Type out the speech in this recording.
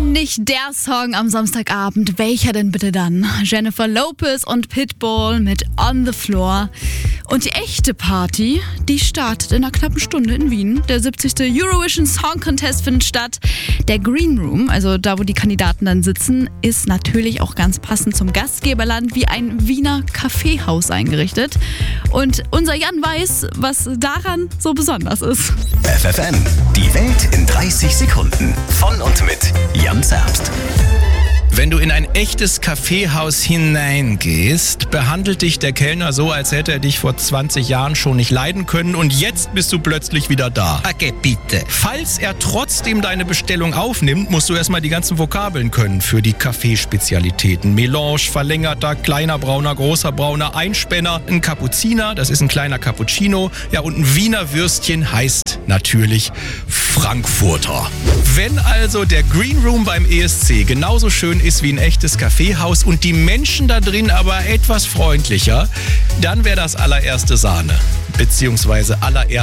Wenn nicht der Song am Samstagabend, welcher denn bitte dann? Jennifer Lopez und Pitbull mit On the Floor. Und die echte Party, die startet in einer knappen Stunde in Wien. Der 70. Eurovision Song Contest findet statt. Der Green Room, also da, wo die Kandidaten dann sitzen, ist natürlich auch ganz passend zum Gastgeberland wie ein Wiener Kaffeehaus eingerichtet. Und unser Jan weiß, was daran so besonders ist. FFN, die Welt in 30 Sekunden. Von und mit Jan Zerbst. Wenn du in ein echtes Kaffeehaus hineingehst, behandelt dich der Kellner so, als hätte er dich vor 20 Jahren schon nicht leiden können und jetzt bist du plötzlich wieder da. Okay, bitte. Falls er trotzdem deine Bestellung aufnimmt, musst du erstmal die ganzen Vokabeln können für die Kaffeespezialitäten. Melange, verlängerter, kleiner Brauner, großer Brauner, Einspänner, ein Kapuziner, das ist ein kleiner Cappuccino, ja, und ein Wiener Würstchen heißt natürlich Frankfurter. Wenn also der Green Room beim ESC genauso schön ist wie ein echtes Kaffeehaus und die Menschen da drin aber etwas freundlicher, dann wäre das allererste Sahne, beziehungsweise allererste